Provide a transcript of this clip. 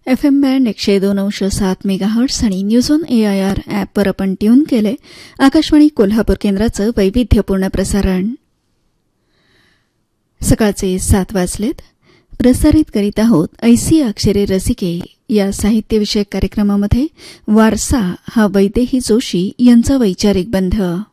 FM band 102.7 megahertz आणि news on AIR ॲपवर आपण ट्यून केले. आकाशवाणी कोल्हापूर केंद्राचं वैविध्यपूर्ण प्रसारण. सकाळचे 7 वाजलेत. प्रसारित करीत आहोत ऐसी अक्षरे रसिके या साहित्यविषयक कार्यक्रमामध्ये वारसा हा वैदेही जोशी यांचा वैचारिक बंध.